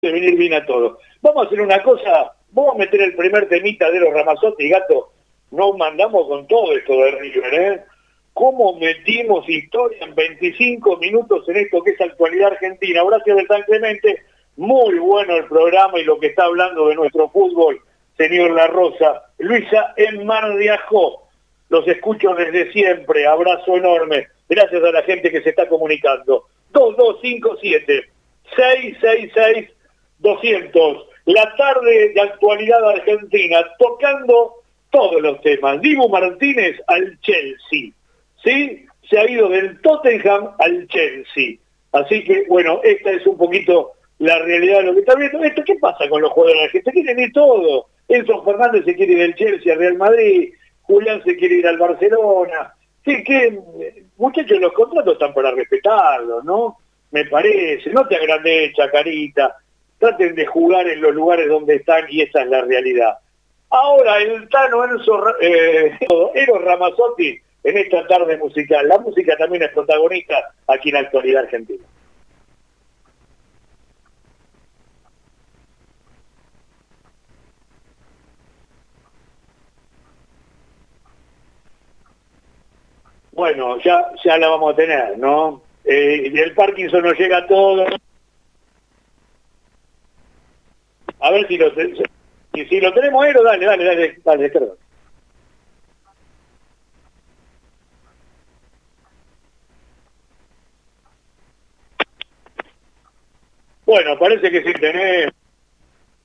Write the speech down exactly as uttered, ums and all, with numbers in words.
de venir bien a todos. Vamos a hacer una cosa, vamos a meter el primer temita de los Ramazzotti, gato. Nos mandamos con todo esto de River, ¿eh? ¿Cómo metimos historia en veinticinco minutos en esto que es actualidad argentina? Gracias de San Clemente, muy bueno el programa y lo que está hablando de nuestro fútbol, señor La Rosa. Luisa en Mar de Ajó, los escucho desde siempre, abrazo enorme. Gracias a la gente que se está comunicando. dos dos cinco siete, seis seis seis, doscientos. La tarde de actualidad argentina, tocando todos los temas. Dibu Martínez al Chelsea, ¿sí? Se ha ido del Tottenham al Chelsea. Así que, bueno, esta es un poquito la realidad de lo que está viendo. Esto, ¿qué pasa con los jugadores? Que se quieren ir todo. Enzo Fernández se quiere ir del Chelsea al Real Madrid, Julián se quiere ir al Barcelona. Sí, que, muchachos, los contratos están para respetarlos, ¿no? Me parece. No te agrandes, Chacarita. Traten de jugar en los lugares donde están y esa es la realidad. Ahora el Tano Enzo, eh, Eros Ramazzotti en esta tarde musical. La música también es protagonista aquí en la actualidad argentina. Bueno, ya, ya la vamos a tener, ¿no? Eh, el Parkinson nos llega a todo. A ver si lo, si, si lo tenemos, Eros, dale, dale, dale, dale, perdón. Bueno, parece que sí tenés.